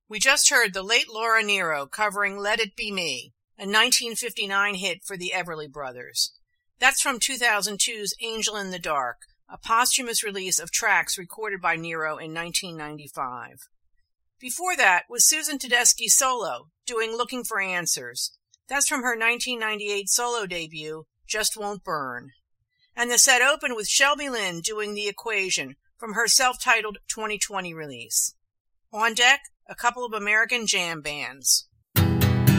We just heard the late Laura Nyro covering Let It Be Me, a 1959 hit for the Everly Brothers. That's from 2002's Angel in the Dark, a posthumous release of tracks recorded by Nyro in 1995. Before that was Susan Tedeschi solo, doing Looking for Answers. That's from her 1998 solo debut, Just Won't Burn. And the set opened with Shelby Lynne doing The Equation from her self-titled 2020 release. On deck, a couple of American jam bands.